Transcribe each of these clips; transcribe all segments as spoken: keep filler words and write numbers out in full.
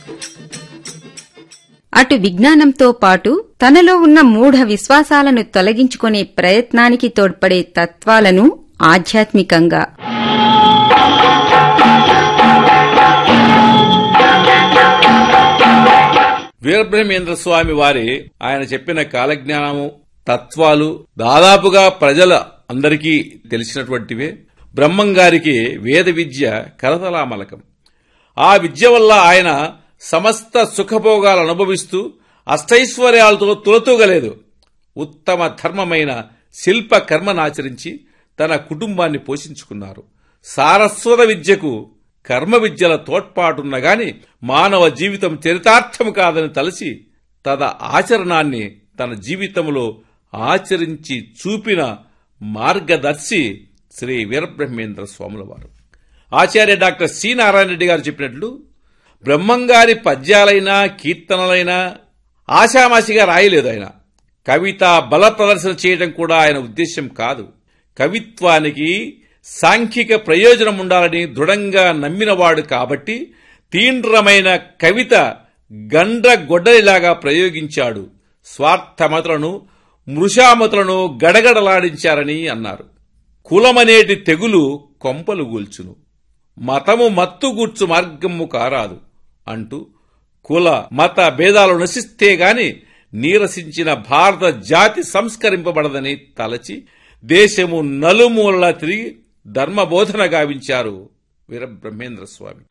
అటు విజ్ఞానంతో పాటు తనలో ఉన్న మూఢ విశ్వాసాలను తొలగించుకునే ప్రయత్నానికి తోడ్పడే తత్వాలను ఆధ్యాత్మికంగా, వీరబ్రహ్మేంద్ర స్వామి వారి ఆయన చెప్పిన కాలజ్ఞానము, తత్వాలు దాదాపుగా ప్రజల అందరికీ తెలిసినటువంటివే. బ్రహ్మంగారికి వేద విద్య కరతలామలకం. ఆ విద్య వల్ల ఆయన సమస్త సుఖభోగాలు అనుభవిస్తూ అష్టైశ్వర్యాలతో తులతూగలేదు. ఉత్తమ ధర్మమైన శిల్ప కర్మనాచరించి తన కుటుంబాన్ని పోషించుకున్నారు. సారస్వత విద్యకు కర్మ విద్యల తోడ్పాటున్నగాని మానవ జీవితం చరితార్థము కాదని తలసి తన ఆచరణాన్ని తన జీవితంలో ఆచరించి చూపిన మార్గదర్శి శ్రీ వీరబ్రహ్మేంద్ర స్వాముల వారు. ఆచార్య డాక్టర్ సి నారాయణ రెడ్డి గారు చెప్పినట్లు బ్రహ్మంగారి పద్యాలైనా కీర్తనలైనా ఆషామాషిగా రాయలేదు. ఆయన కవిత బల ప్రదర్శన చేయడం కూడా ఆయన ఉద్దేశ్యం కాదు. కవిత్వానికి సాంఘిక ప్రయోజనం ఉండాలని దృఢంగా నమ్మినవాడు కాబట్టి తీవ్రమైన కవిత గండ్రగొడ్డలిలాగా ప్రయోగించాడు. స్వార్థమతులను మృషామతులను గడగడలాడించారని అన్నారు. కులమనేటి తెగులు కొంపలు గూల్చును, మతము మత్తుగూర్చు మార్గము కారాదు అంటూ కుల మత భేదాలు నశిస్తే గాని నీరసించిన భారత జాతి సంస్కరింపబడదని తలచి దేశము నలుమూలలా తిరిగి ధర్మబోధన గావించారు వీరబ్రహ్మేంద్ర స్వామి.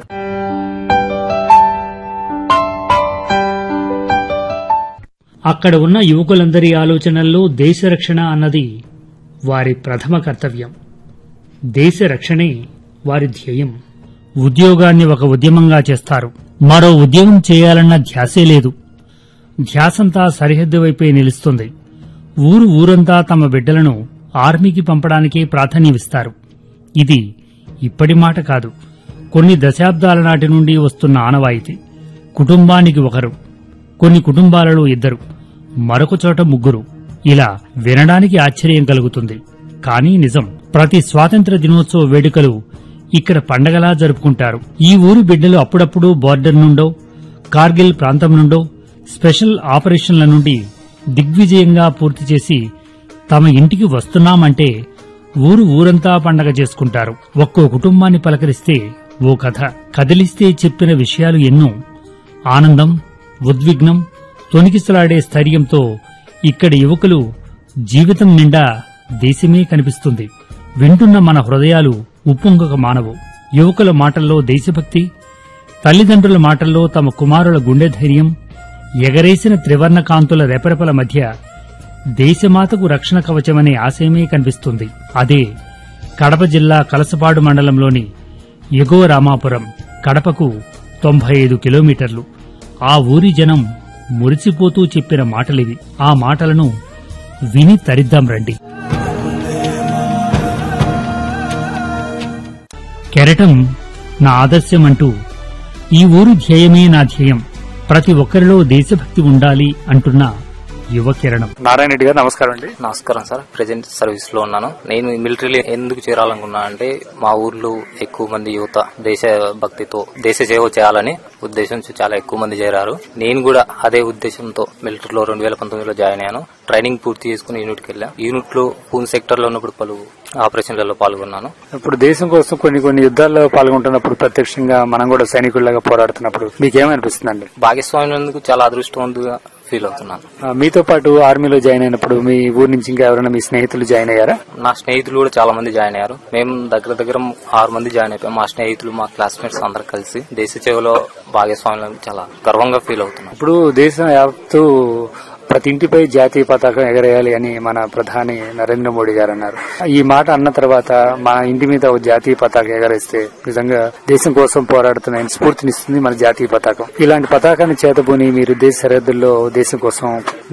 అక్కడ ఉన్న యువకులందరి ఆలోచనల్లో దేశరక్షణ అన్నది వారి ప్రథమ కర్తవ్యం. దేశ రక్షణే వారి ధ్యేయం. ఉద్యోగాన్ని ఒక ఉద్యమంగా చేస్తారు. మరో ఉద్యమం చేయాలన్న ధ్యాసే లేదు. ధ్యాసంతా సరిహద్దు వైపే నిలుస్తుంది. ఊరు ఊరంతా తమ బిడ్డలను ఆర్మీకి పంపడానికే ప్రాధాన్యమిస్తారు. ఇది ఇప్పటి మాట కాదు, కొన్ని దశాబ్దాల నాటి నుండి వస్తున్న ఆనవాయితీ. కుటుంబానికి ఒకరు, కొన్ని కుటుంబాలలో ఇద్దరు, మరొక చోట ముగ్గురు. ఇలా వినడానికి ఆశ్చర్యం కలుగుతుంది, కానీ నిజం. ప్రతి స్వాతంత్ర్య దినోత్సవ వేడుకలు ఇక్కడ పండగలా జరుపుకుంటారు. ఈ ఊరి బిడ్డలు అప్పుడప్పుడు బార్డర్ నుండో కార్గిల్ ప్రాంతం నుండో స్పెషల్ ఆపరేషన్ల నుండి దిగ్విజయంగా పూర్తి చేసి తమ ఇంటికి వస్తున్నామంటే ఊరు ఊరంతా పండగ చేసుకుంటారు. ఒక్కో కుటుంబాన్ని పలకరిస్తే ఓ కథ, కదిలిస్తే చెప్పిన విషయాలు ఎన్నో. ఆనందం, ఉద్విగ్నం, తొణికిసలాడే స్థైర్యంతో ఇక్కడి యువకులు జీవితం నిండా దేశమే కనిపిస్తుంది. వింటున్న మన హృదయాలు ఉప్పొంగక మానవు. యువకుల మాటల్లో దేశభక్తి, తల్లిదండ్రుల మాటల్లో తమ కుమారుల గుండె ధైర్యం, ఎగరేసిన త్రివర్ణ కాంతుల రెపరెపల మధ్య దేశమాతకు రక్షణ కవచమనే ఆశయమే కనిపిస్తుంది. అదే కడప జిల్లా కలసపాడు మండలంలోని ఎగువ రామాపురం. కడపకు తొంభై ఐదు కిలోమీటర్లు. ఆ ఊరి జనం మురిసిపోతూ చెప్పిన మాటలివి. ఆ మాటలను విని తరిద్దాం రండి. కెరటం నా ఆదర్శమంటూ ఈ ఊరు ధ్యేయమే నా ధ్యేయం, ప్రతి ఒక్కరిలో దేశభక్తి ఉండాలి అంటున్న యువ కిరణం. నారాయణ రెడ్డి గారు నమస్కారం అండి. నమస్కారం సార్. ప్రెజెంట్ సర్వీస్ లో ఉన్నాను. నేను మిలిటరీలో ఎందుకు చేరాలనుకున్నా అంటే మా ఊర్లో ఎక్కువ మంది యువత దేశ భక్తితో దేశ సేవ చేయాలని ఉద్దేశంతో చాలా ఎక్కువ మంది చేరారు. నేను కూడా అదే ఉద్దేశంతో మిలిటరీలో రెండు వేల పంతొమ్మిదిలో జాయిన్ అయ్యాను. ట్రైనింగ్ పూర్తి చేసుకుని యూనిట్ కి వెళ్ళాను. యూనిట్ లో పూన్ సెక్టర్ లో ఉన్నప్పుడు పలు ఆపరేషన్లలో పాల్గొన్నాను. ఇప్పుడు దేశం కోసం కొన్ని కొన్ని యుద్ధాల్లో పాల్గొంటున్నప్పుడు ప్రత్యక్షంగా మనం కూడా సైనికుల్లాగా పోరాడుతున్నప్పుడు మీకేమనిపిస్తుందండి? భాగస్వామ్యం చాలా అదృష్టవంతుగా ఫీల్ అవుతున్నాను. మీతో పాటు ఆర్మీలో జాయిన్ అయినప్పుడు మీ ఊరి నుంచి ఇంకా ఎవరైనా మీ స్నేహితులు జాయిన్ అయ్యారా? నా స్నేహితులు కూడా చాలా మంది జాయిన్ అయ్యారు. మేము దగ్గర దగ్గర ఆరు మంది జాయిన్ అయిపోయాం. మా స్నేహితులు, మా క్లాస్మేట్స్ అందరు కలిసి దేశ సేవలో భాగస్వామ్యం చాలా గర్వంగా ఫీల్ అవుతున్నాం. ఇప్పుడు దేశం యావత్తు ప్రతి ఇంటిపై జాతీయ పతాకం ఎగరేయాలి అని మన ప్రధాని నరేంద్ర మోడీ గారు అన్నారు. ఈ మాట అన్న తర్వాత మన ఇంటి మీద ఒక జాతీయ పతాకం ఎగరేస్తే నిజంగా దేశం కోసం పోరాడుతున్న స్ఫూర్తినిస్తుంది మన జాతీయ పతాకం. ఇలాంటి పతాకాన్ని చేతబూని మీరు దేశ సరిహద్దుల్లో దేశం కోసం